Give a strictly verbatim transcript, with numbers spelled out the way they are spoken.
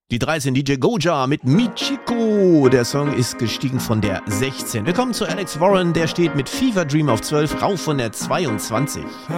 Die dreizehn D J Goja mit Michiko. Der Song ist gestiegen von der sechzehn. Wir kommen zu Alex Warren, der steht mit Fever Dream auf zwölf, rauf von der zweiundzwanzig.